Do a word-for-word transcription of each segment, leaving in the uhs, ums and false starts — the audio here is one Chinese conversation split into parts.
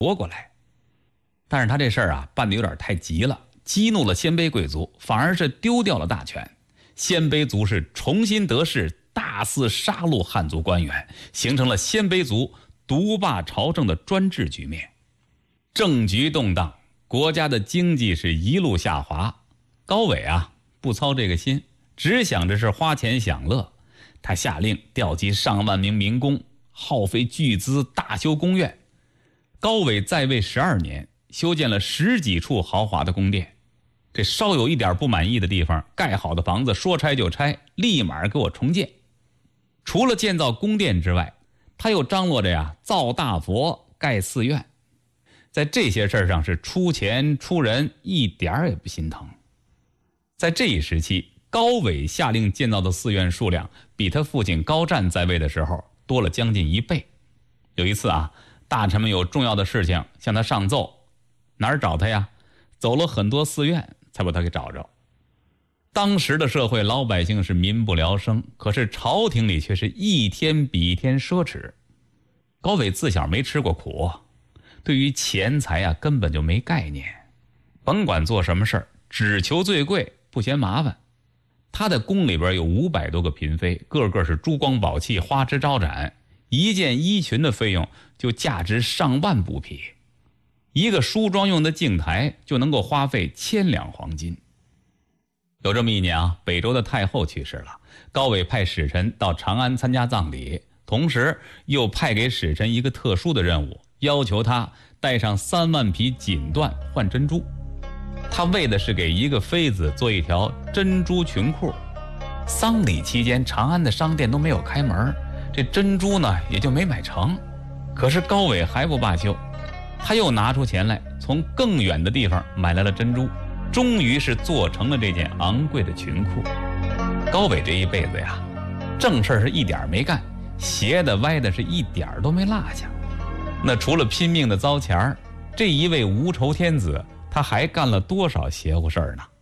夺过来。但是他这事儿啊办得有点太急了，激怒了鲜卑贵族，反而是丢掉了大权。鲜卑族是重新得势，大肆杀戮汉族官员，形成了鲜卑族独霸朝政的专制局面。政局动荡，国家的经济是一路下滑。高纬啊不操这个心，只想着是花钱享乐。他下令调集上万名民工，耗费巨资大修宫苑。高纬在位十二年，修建了十几处豪华的宫殿。这稍有一点不满意的地方，盖好的房子说拆就拆，立马给我重建。除了建造宫殿之外，他又张罗着呀造大佛、盖寺院。在这些事儿上是出钱出人，一点儿也不心疼。在这一时期，高纬下令建造的寺院数量比他父亲高湛在位的时候多了将近一倍。有一次啊，大臣们有重要的事情向他上奏，哪儿找他呀？走了很多寺院才把他给找着。当时的社会老百姓是民不聊生，可是朝廷里却是一天比一天奢侈。高纬自小没吃过苦，对于钱财啊根本就没概念，甭管做什么事儿，只求最贵，不嫌麻烦。他的宫里边有五百多个嫔妃，个个是珠光宝气，花枝招展，一件衣裙的费用就价值上万布匹。一个梳妆用的镜台就能够花费千两黄金。有这么一年啊，北周的太后去世了，高纬派使臣到长安参加葬礼，同时又派给使臣一个特殊的任务，要求他带上三万匹锦缎换珍珠。他为的是给一个妃子做一条珍珠裙裤。丧礼期间，长安的商店都没有开门，这珍珠呢也就没买成。可是高纬还不罢休，他又拿出钱来，从更远的地方买来了珍珠，终于是做成了这件昂贵的裙裤。高纬这一辈子呀，正事是一点没干，邪的歪的是一点都没落下。那除了拼命的糟钱，这一位无仇天子他还干了多少邪乎事儿呢？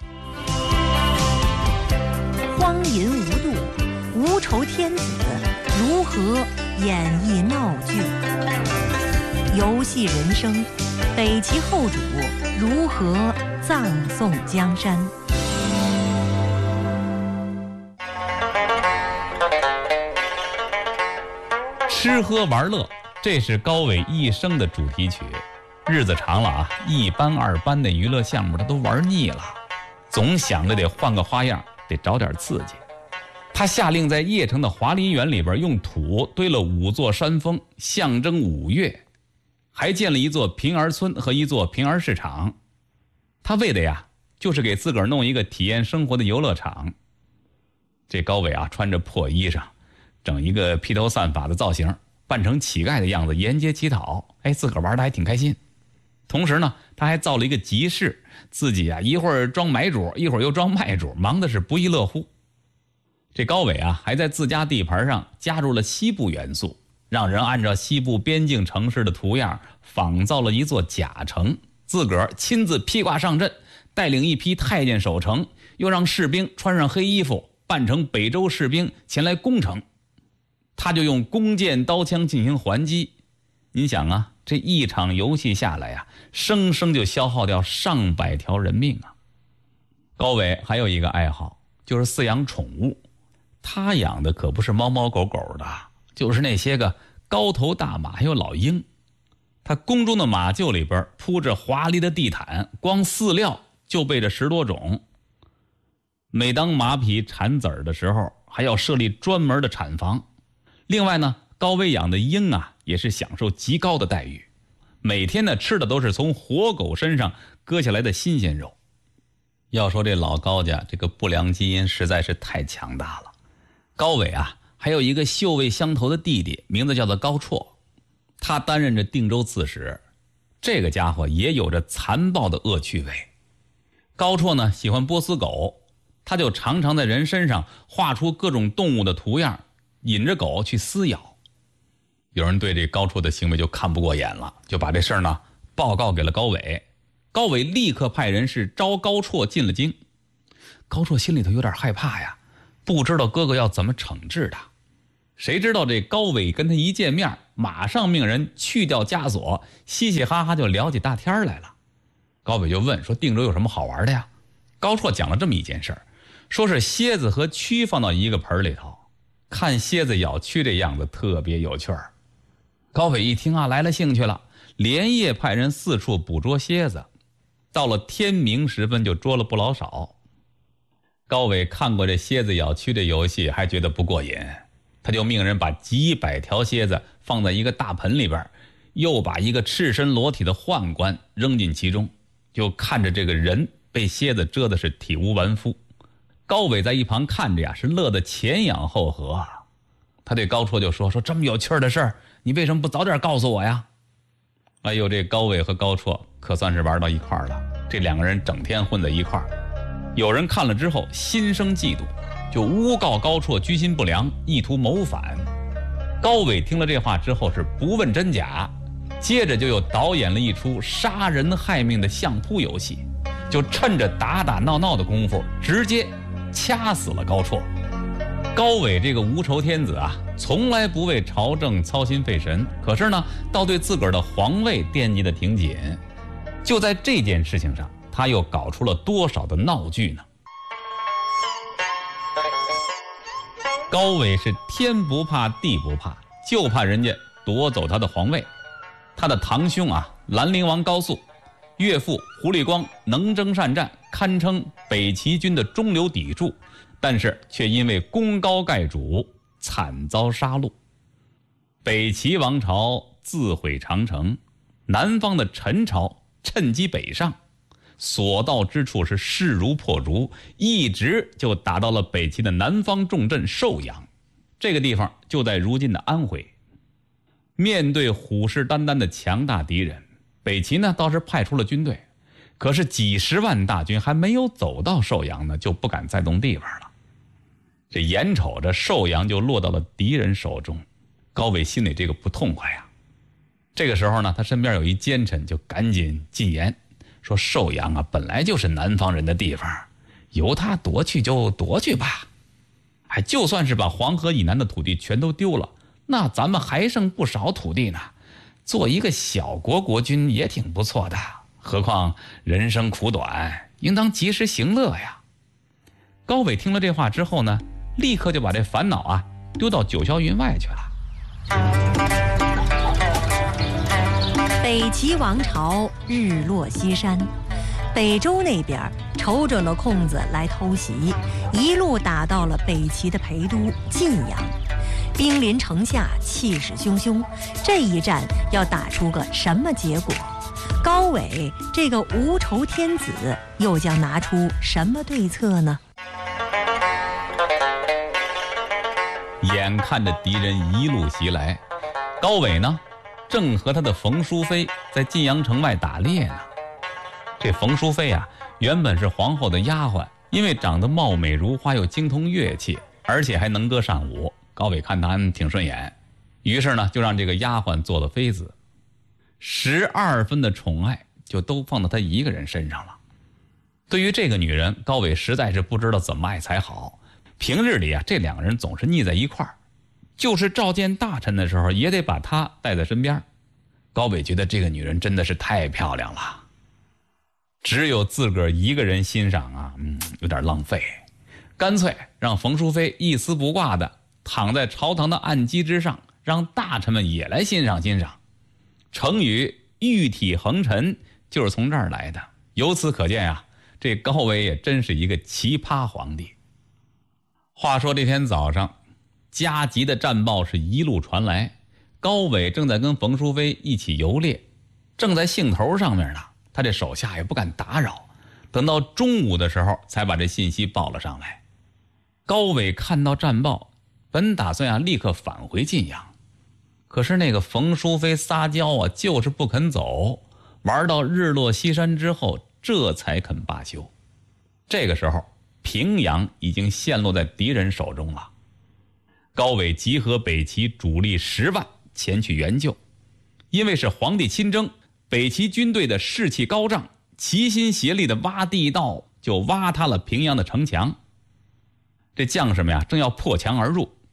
荒淫无度，无仇天子如何演绎闹剧？游戏人生，北齐后主如何葬送江山？ 吃喝玩乐，这是高纬一生的主题曲。日子长了啊，一班二班的娱乐项目他都玩腻了，总想着得换个花样，得找点刺激。他下令在邺城的华林园里边用土堆了五座山峰，象征五岳，还建了一座平儿村和一座平儿市场。他为的呀就是给自个儿弄一个体验生活的游乐场。这高纬啊穿着破衣裳，整一个披头散发的造型，扮成乞丐的样子沿街乞讨，哎，自个儿玩的还挺开心。同时呢，他还造了一个集市，自己啊一会儿装买主，一会儿又装卖主，忙的是不亦乐乎。这高纬啊还在自家地盘上加入了西部元素，让人按照西部边境城市的图样仿造了一座假城，自个儿亲自披挂上阵，带领一批太监守城，又让士兵穿上黑衣服扮成北周士兵前来攻城。他就用弓箭刀枪进行还击。您想啊，这一场游戏下来呀、啊，生生就消耗掉上百条人命啊。高纬还有一个爱好，就是饲养宠物。他养的可不是猫猫狗狗的，就是那些个高头大马还有老鹰。他宫中的马厩里边铺着华丽的地毯，光饲料就备着十多种。每当马匹产籽儿的时候，还要设立专门的产房。另外呢，高纬养的鹰啊也是享受极高的待遇，每天呢吃的都是从活狗身上割下来的新鲜肉。要说这老高家这个不良基因实在是太强大了。高纬啊还有一个臭味相投的弟弟，名字叫做高绰，他担任着定州刺史。这个家伙也有着残暴的恶趣味。高绰呢喜欢波斯狗，他就常常在人身上画出各种动物的图样，引着狗去撕咬。有人对这高绰的行为就看不过眼了，就把这事儿呢报告给了高纬。高纬立刻派人是招高绰进了京。高绰心里头有点害怕呀，不知道哥哥要怎么惩治他。 谁知道这高伟跟他一见面，马上命人去掉枷锁，嘻嘻哈哈就聊起大天来了。高伟就问说：“定州有什么好玩的呀？”高绰讲了这么一件事儿，说是蝎子和蛆放到一个盆里头，看蝎子咬蛆这样子特别有趣儿。高伟一听啊，来了兴趣了，连夜派人四处捕捉蝎子，到了天明时分就捉了不老少。高伟看过这蝎子咬蛆的游戏，还觉得不过瘾，他就命人把几百条蝎子放在一个大盆里边，又把一个赤身裸体的宦官扔进其中，就看着这个人被蝎子蛰的是体无完肤。高伟在一旁看着呀，是乐得前仰后合啊。他对高绰就说：“说这么有趣的事儿，你为什么不早点告诉我呀？”哎呦，这高伟和高绰可算是玩到一块儿了，这两个人整天混在一块儿。有人看了之后心生嫉妒，就诬告高绰居心不良，意图谋反。高伟听了这话之后是不问真假，接着就又导演了一出杀人害命的相扑游戏，就趁着打打闹闹的功夫直接掐死了高绰。高伟这个无仇天子啊，从来不为朝政操心费神，可是呢倒对自个儿的皇位惦记得挺紧。就在这件事情上，他又搞出了多少的闹剧呢？高伟是天不怕地不怕，就怕人家夺走他的皇位。他的堂兄啊，兰陵王高肃，岳父胡立光能征善战，堪称北齐军的中流砥柱，但是却因为功高盖主，惨遭杀戮。北齐王朝自毁长城，南方的陈朝趁机北上，所到之处是势如破竹，一直就打到了北齐的南方重镇寿阳。这个地方就在如今的安徽。面对虎视眈眈的强大敌人，北齐呢倒是派出了军队，可是几十万大军还没有走到寿阳呢，就不敢再动地方了。这眼瞅着寿阳就落到了敌人手中，高伟心里这个不痛快呀。这个时候呢，他身边有一奸臣就赶紧进言说：“寿阳啊，本来就是南方人的地方，由他夺去就夺去吧。哎，就算是把黄河以南的土地全都丢了，那咱们还剩不少土地呢。做一个小国国君也挺不错的，何况人生苦短，应当及时行乐呀。”高伟听了这话之后呢，立刻就把这烦恼啊丢到九霄云外去了。 北齐王朝日落西山，北周那边瞅准了空子来偷袭，一路打到了北齐的陪都晋阳，兵临城下，气势汹汹。这一战要打出个什么结果？高伟这个无仇天子又将拿出什么对策呢？ 眼看着敌人一路袭来，高伟呢正和他的冯淑妃在晋阳城外打猎呢。这冯淑妃啊，原本是皇后的丫鬟，因为长得貌美如花，又精通乐器，而且还能歌善舞，高伟看他挺顺眼，于是呢就让这个丫鬟做了妃子，十二分的宠爱就都放到他一个人身上了。对于这个女人，高伟实在是不知道怎么爱才好。平日里啊，这两个人总是腻在一块儿，就是召见大臣的时候也得把她带在身边。高伟觉得这个女人真的是太漂亮了，只有自个儿一个人欣赏啊，嗯，有点浪费，干脆让冯淑妃一丝不挂的躺在朝堂的案几之上，让大臣们也来欣赏欣赏。成语玉体横陈就是从这儿来的。由此可见啊，这高伟也真是一个奇葩皇帝。话说这天早上，加急的战报是一路传来，高伟正在跟冯淑妃一起游猎，正在兴头上面呢，他这手下也不敢打扰，等到中午的时候才把这信息报了上来。高伟看到战报，本打算啊立刻返回晋阳，可是那个冯淑妃撒娇啊，就是不肯走，玩到日落西山之后，这才肯罢休。这个时候平阳已经陷落在敌人手中了。高伟集合北齐主力十万前去援救，因为是皇帝亲征，北齐军队的士气高涨，齐心协力的挖地道，就挖塌了平阳的城墙。这将士们呀，正要破墙而入，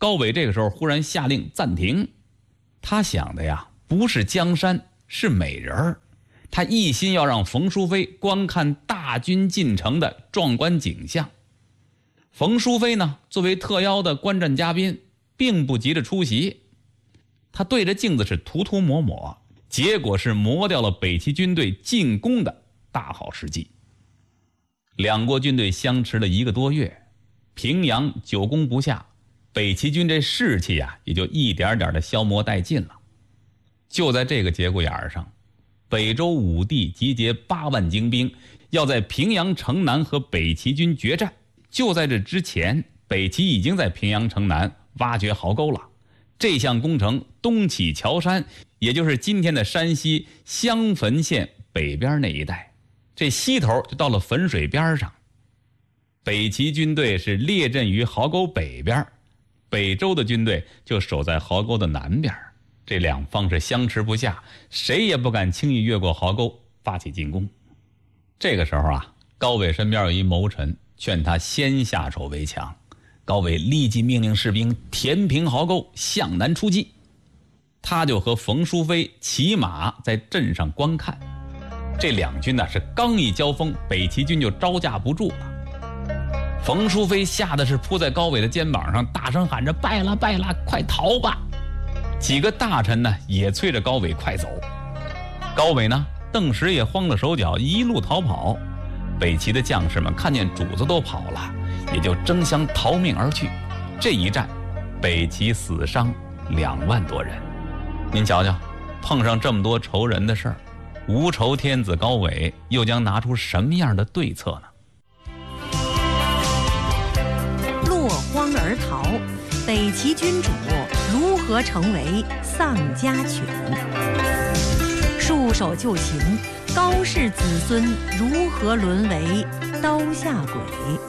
高纬这个时候忽然下令暂停，他想的呀不是江山，是美人儿。他一心要让冯淑妃观看大军进城的壮观景象。冯淑妃呢，作为特邀的观战嘉宾，并不急着出席。他对着镜子是涂涂抹抹，结果是磨掉了北齐军队进攻的大好时机。两国军队相持了一个多月，平阳久攻不下，北齐军这士气啊，也就一点点的消磨殆尽了。就在这个节骨眼上，北周武帝集结八万精兵，要在平阳城南和北齐军决战。就在这之前，北齐已经在平阳城南挖掘壕沟了。这项工程东起乔山，也就是今天的山西襄汾县北边那一带，这西头就到了汾水边上。北齐军队是列阵于壕沟北边，北周的军队就守在壕沟的南边。这两方是相持不下，谁也不敢轻易越过壕沟发起进攻。这个时候啊，高纬身边有一谋臣劝他先下手为强。高纬立即命令士兵填平壕沟，向南出击。他就和冯淑妃骑马在阵上观看。这两军呢是刚一交锋，北齐军就招架不住了。冯淑妃吓得是扑在高纬的肩膀上，大声喊着：“败了，败了，快逃吧！”几个大臣呢也催着高纬快走。高纬呢顿时也慌了手脚，一路逃跑。北齐的将士们看见主子都跑了，也就争相逃命而去。这一战，北齐死伤两万多人。您瞧瞧，碰上这么多仇人的事儿，无仇天子高纬又将拿出什么样的对策呢？ 落荒而逃，北齐君主如何成为丧家犬？束手就擒，高氏子孙如何沦为刀下鬼？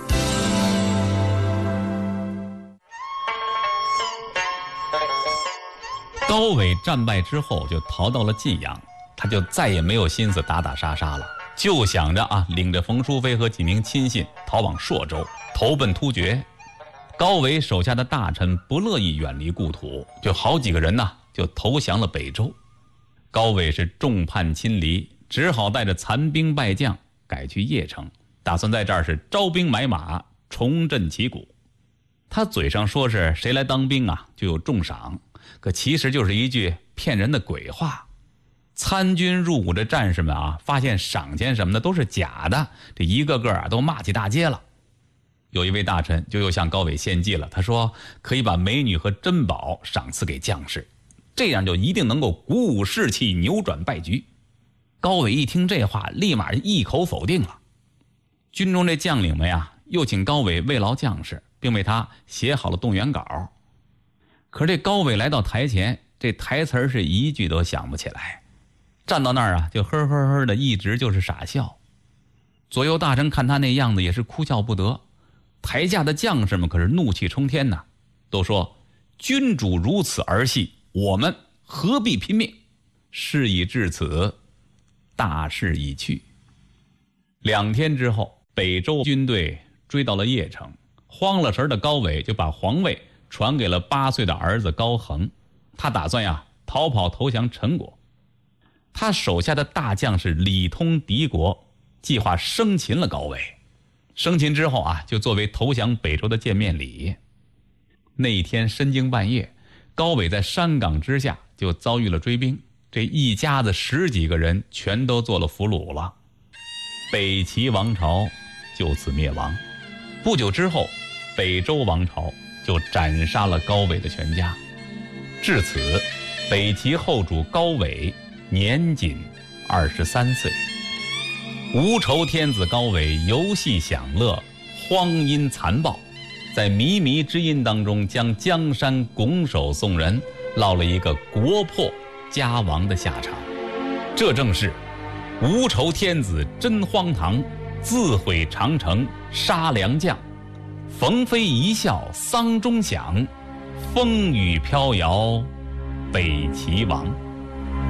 高纬战败之后就逃到了晋阳，他就再也没有心思打打杀杀了，就想着啊，领着冯淑妃和几名亲信逃往朔州，投奔突厥。高纬手下的大臣不乐意远离故土，就好几个人呢就投降了北周。高纬是众叛亲离，只好带着残兵败将改去邺城，打算在这儿是招兵买马，重振旗鼓。他嘴上说是谁来当兵啊就有重赏，可其实就是一句骗人的鬼话。参军入伍的战士们啊，发现赏钱什么的都是假的，这一个个啊都骂起大街了。有一位大臣就又向高纬献计了，他说可以把美女和珍宝赏赐给将士，这样就一定能够鼓舞士气，扭转败局。高纬一听这话，立马一口否定了。军中这将领们呀，又请高纬慰劳将士，并为他写好了动员稿。可是这高纬来到台前，这台词是一句都想不起来，站到那儿啊，就呵呵呵的，一直就是傻笑。左右大臣看他那样子，也是哭笑不得。台下的将士们可是怒气冲天呐，都说君主如此儿戏，我们何必拼命？事已至此，大势已去。两天之后，北周军队追到了邺城，慌了神的高纬就把皇位传给了八岁的儿子高恒，他打算呀逃跑投降陈国。他手下的大将是里通敌国，计划生擒了高纬。生擒之后啊，就作为投降北周的见面礼。那一天深更半夜，高纬在山岗之下就遭遇了追兵，这一家子十几个人全都做了俘虏了。北齐王朝就此灭亡。不久之后，北周王朝就斩杀了高纬的全家。至此，北齐后主高纬年仅二十三岁。无仇天子高纬游戏享乐，荒淫残暴，在靡靡之音当中将江山拱手送人，落了一个国破家亡的下场。这正是无仇天子真荒唐，自毁长城杀良将，冯妃一笑丧钟响，风雨飘摇北齐亡。